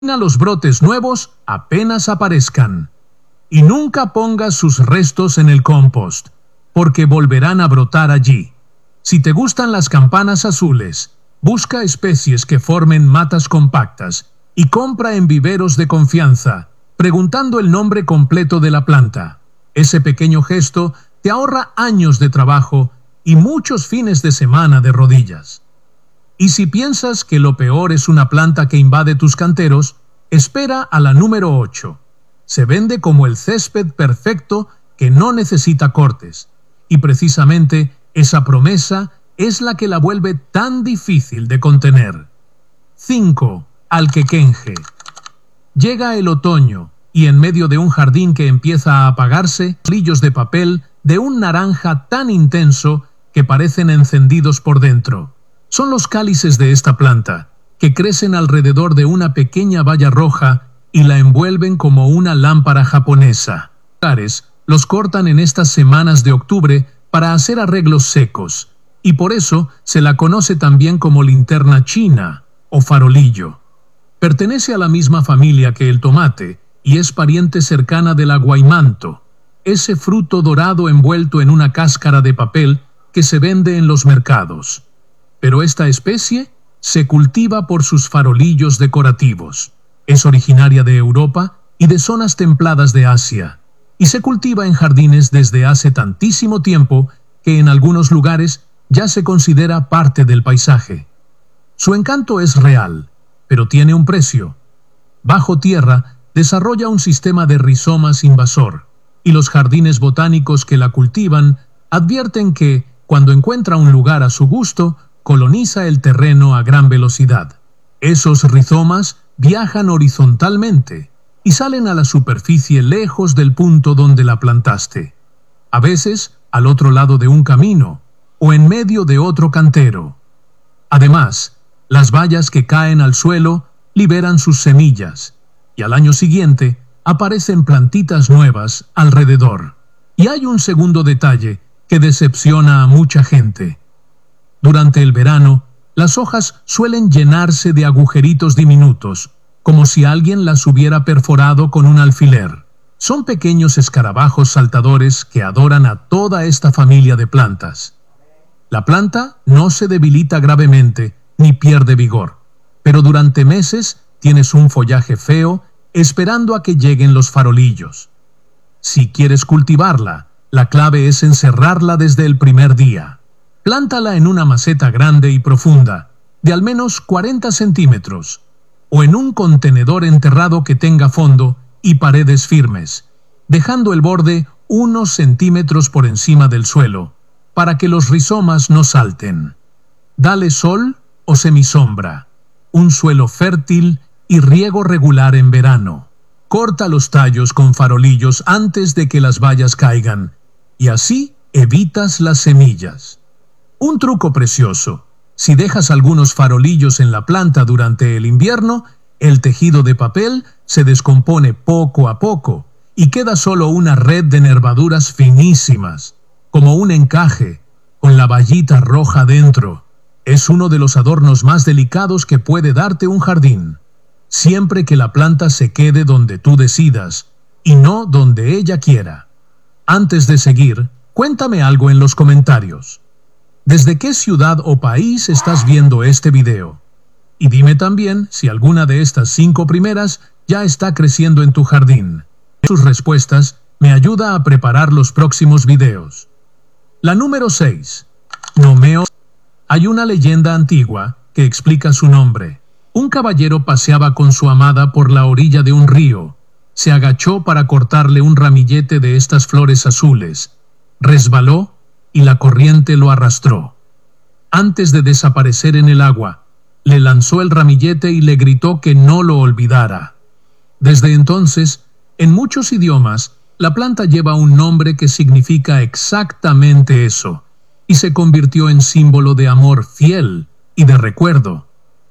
Los brotes nuevos apenas aparezcan. Y nunca pongas sus restos en el compost, porque volverán a brotar allí. Si te gustan las campanas azules, busca especies que formen matas compactas y compra en viveros de confianza, preguntando el nombre completo de la planta. Ese pequeño gesto te ahorra años de trabajo y muchos fines de semana de rodillas. Y si piensas que lo peor es una planta que invade tus canteros, espera a la número 8. Se vende como el césped perfecto que no necesita cortes, y precisamente esa promesa es la que la vuelve tan difícil de contener. 5. Alquequenje. Llega el otoño, y en medio de un jardín que empieza a apagarse, bolillos de papel de un naranja tan intenso que parecen encendidos por dentro. Son los cálices de esta planta, que crecen alrededor de una pequeña valla roja y la envuelven como una lámpara japonesa. Los cortan en estas semanas de octubre para hacer arreglos secos, y por eso se la conoce también como linterna china o farolillo. Pertenece a la misma familia que el tomate y es pariente cercana del aguaimanto, ese fruto dorado envuelto en una cáscara de papel que se vende en los mercados. Pero esta especie se cultiva por sus farolillos decorativos. Es originaria de Europa y de zonas templadas de Asia, y se cultiva en jardines desde hace tantísimo tiempo que en algunos lugares ya se considera parte del paisaje. Su encanto es real, pero tiene un precio. Bajo tierra desarrolla un sistema de rizomas invasor, y los jardines botánicos que la cultivan advierten que, cuando encuentra un lugar a su gusto, coloniza el terreno a gran velocidad. Esos rizomas viajan horizontalmente y salen a la superficie lejos del punto donde la plantaste. A veces, al otro lado de un camino o en medio de otro cantero. Además, las bayas que caen al suelo liberan sus semillas y al año siguiente aparecen plantitas nuevas alrededor. Y hay un segundo detalle que decepciona a mucha gente. Durante el verano, las hojas suelen llenarse de agujeritos diminutos, como si alguien las hubiera perforado con un alfiler. Son pequeños escarabajos saltadores que adoran a toda esta familia de plantas. La planta no se debilita gravemente ni pierde vigor, pero durante meses tienes un follaje feo esperando a que lleguen los farolillos. Si quieres cultivarla, la clave es encerrarla desde el primer día. Plántala en una maceta grande y profunda, de al menos 40 centímetros, o en un contenedor enterrado que tenga fondo y paredes firmes, dejando el borde unos centímetros por encima del suelo, para que los rizomas no salten. Dale sol o semisombra, un suelo fértil y riego regular en verano. Corta los tallos con farolillos antes de que las bayas caigan, y así evitas las semillas. Un truco precioso: si dejas algunos farolillos en la planta durante el invierno, el tejido de papel se descompone poco a poco y queda solo una red de nervaduras finísimas, como un encaje, con la bayita roja dentro. Es uno de los adornos más delicados que puede darte un jardín, siempre que la planta se quede donde tú decidas y no donde ella quiera. Antes de seguir, cuéntame algo en los comentarios. ¿Desde qué ciudad o país estás viendo este video? Y dime también si alguna de estas 5 primeras ya está creciendo en tu jardín. Sus respuestas me ayuda a preparar los próximos videos. La número 6. Nomeo. Hay una leyenda antigua que explica su nombre. Un caballero paseaba con su amada por la orilla de un río. Se agachó para cortarle un ramillete de estas flores azules. Resbaló y la corriente lo arrastró. Antes de desaparecer en el agua, le lanzó el ramillete y le gritó que no lo olvidara. Desde entonces, en muchos idiomas, la planta lleva un nombre que significa exactamente eso, y se convirtió en símbolo de amor fiel y de recuerdo.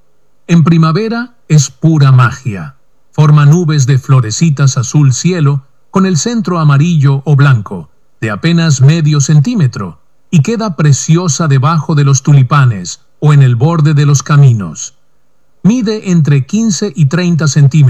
En primavera es pura magia. Forma nubes de florecitas azul cielo con el centro amarillo o blanco, de apenas medio centímetro, y queda preciosa debajo de los tulipanes o en el borde de los caminos. Mide entre 15 y 30 centímetros.